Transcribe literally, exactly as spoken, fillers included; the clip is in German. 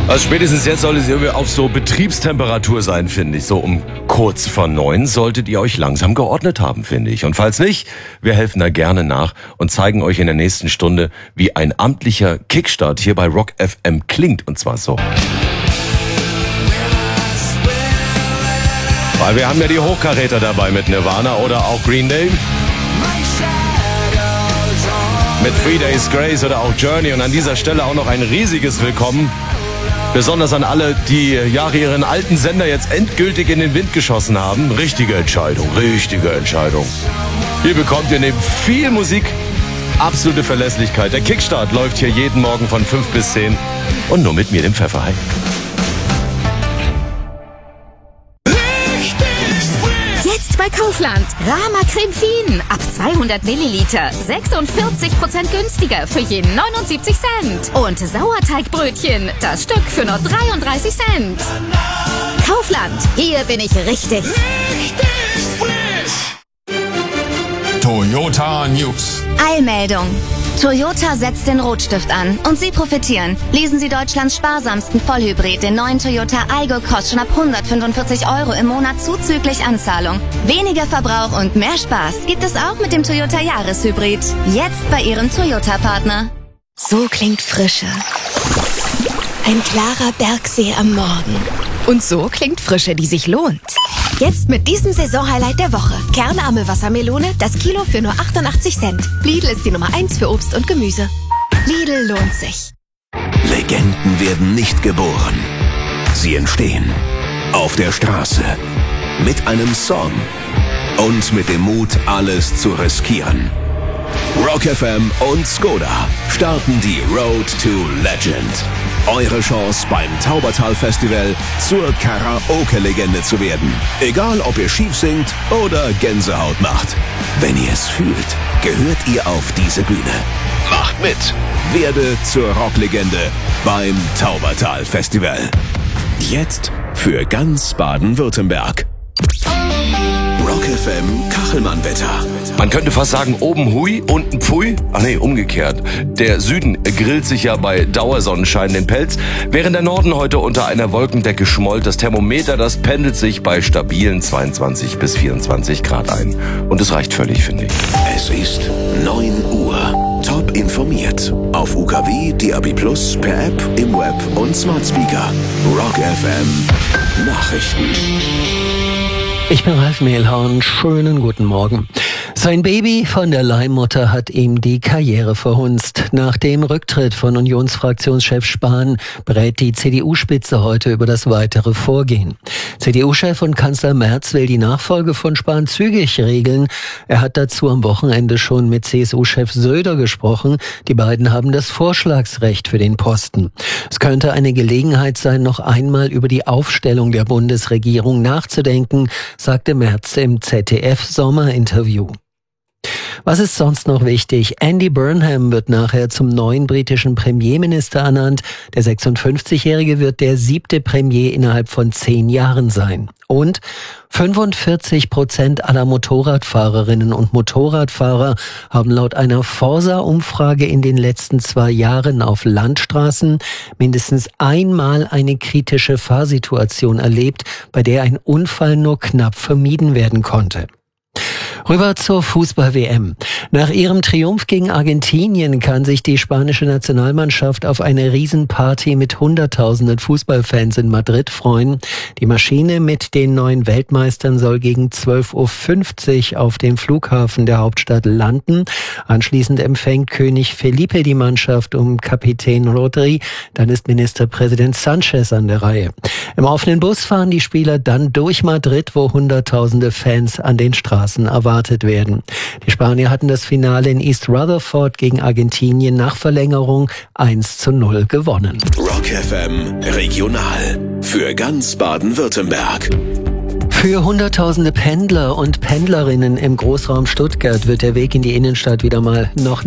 Also spätestens jetzt soll es irgendwie auf so Betriebstemperatur sein, finde ich. So um kurz vor neun solltet ihr euch langsam geordnet haben, finde ich. Und falls nicht, wir helfen da gerne nach und zeigen euch in der nächsten Stunde, wie ein amtlicher Kickstart hier bei Rock F M klingt. Und zwar so. Weil wir haben ja die Hochkaräter dabei mit Nirvana oder auch Green Day. Mit Three Days Grace oder auch Journey. Und an dieser Stelle auch noch ein riesiges Willkommen. Besonders an alle, die Jahre ihren alten Sender jetzt endgültig in den Wind geschossen haben. Richtige Entscheidung, richtige Entscheidung. Hier bekommt ihr neben viel Musik absolute Verlässlichkeit. Der Kickstart läuft hier jeden Morgen von fünf bis zehn und nur mit mir, dem Pfefferhai. Jetzt bei Kaufland. Rama Creme Fien. Ab zweihundert Milliliter. sechsundvierzig Prozent günstiger für je neunundsiebzig Cent. Und Sauerteigbrötchen. Das Stück für nur dreiunddreißig Cent. Kaufland. Hier bin ich richtig. Richtig frisch. Toyota News. Eilmeldung. Toyota setzt den Rotstift an und Sie profitieren. Lesen Sie Deutschlands sparsamsten Vollhybrid, den neuen Toyota Aygo Cross, schon ab hundertfünfundvierzig Euro im Monat zuzüglich Anzahlung. Weniger Verbrauch und mehr Spaß gibt es auch mit dem Toyota Jahreshybrid. Jetzt bei Ihrem Toyota-Partner. So klingt Frische. Ein klarer Bergsee am Morgen. Und so klingt Frische, die sich lohnt. Jetzt mit diesem Saisonhighlight der Woche. Kernarme Wassermelone, das Kilo für nur achtundachtzig Cent. Lidl ist die Nummer eins für Obst und Gemüse. Lidl lohnt sich. Legenden werden nicht geboren. Sie entstehen auf der Straße. Mit einem Song. Und mit dem Mut, alles zu riskieren. Rock F M und Skoda starten die Road to Legend. Eure Chance beim Taubertal Festival zur Karaoke-Legende zu werden. Egal, ob ihr schief singt oder Gänsehaut macht. Wenn ihr es fühlt, gehört ihr auf diese Bühne. Macht mit. Werde zur Rocklegende beim Taubertal Festival. Jetzt für ganz Baden-Württemberg. Rock F M Kachelmann-Wetter. Man könnte fast sagen, oben hui, unten pfui. Ach nee, umgekehrt. Der Süden grillt sich ja bei Dauersonnenschein den Pelz, während der Norden heute unter einer Wolkendecke schmollt. Das Thermometer, das pendelt sich bei stabilen zweiundzwanzig bis vierundzwanzig Grad ein. Und es reicht völlig, finde ich. Es ist neun Uhr. Top informiert. Auf U K W, D A B Plus, per App, im Web und Smart Speaker. Rock F M Nachrichten. Ich bin Ralf Mehlhorn. Schönen guten Morgen. Sein Baby von der Leihmutter hat ihm die Karriere verhunzt. Nach dem Rücktritt von Unionsfraktionschef Spahn berät die C D U-Spitze heute über das weitere Vorgehen. C D U-Chef und Kanzler Merz will die Nachfolge von Spahn zügig regeln. Er hat dazu am Wochenende schon mit C S U-Chef Söder gesprochen. Die beiden haben das Vorschlagsrecht für den Posten. Es könnte eine Gelegenheit sein, noch einmal über die Aufstellung der Bundesregierung nachzudenken, sagte Merz im Z D F-Sommerinterview. Was ist sonst noch wichtig? Andy Burnham wird nachher zum neuen britischen Premierminister ernannt. Der sechsundfünfzigjährige wird der siebte Premier innerhalb von zehn Jahren sein. Und fünfundvierzig Prozent aller Motorradfahrerinnen und Motorradfahrer haben laut einer Forsa-Umfrage in den letzten zwei Jahren auf Landstraßen mindestens einmal eine kritische Fahrsituation erlebt, bei der ein Unfall nur knapp vermieden werden konnte. Rüber zur Fußball-W M. Nach ihrem Triumph gegen Argentinien kann sich die spanische Nationalmannschaft auf eine Riesenparty mit hunderttausenden Fußballfans in Madrid freuen. Die Maschine mit den neuen Weltmeistern soll gegen zwölf Uhr fünfzig auf dem Flughafen der Hauptstadt landen. Anschließend empfängt König Felipe die Mannschaft um Kapitän Rodri. Dann ist Ministerpräsident Sanchez an der Reihe. Im offenen Bus fahren die Spieler dann durch Madrid, wo hunderttausende Fans an den Straßen erwartet werden. Die Spanier hatten das Finale in East Rutherford gegen Argentinien nach Verlängerung eins zu null gewonnen. Rock F M Regional für ganz Baden-Württemberg. Für hunderttausende Pendler und Pendlerinnen im Großraum Stuttgart wird der Weg in die Innenstadt wieder mal noch